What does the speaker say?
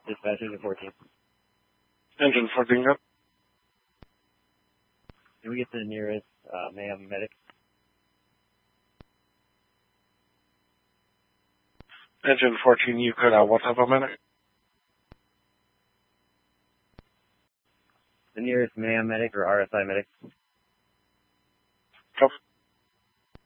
Dispatch engine 14. Engine 14, go. Can we get to the nearest Mayhem medic? Engine 14, you could what type of medic? The nearest Mayhem medic or RSI medic? Go.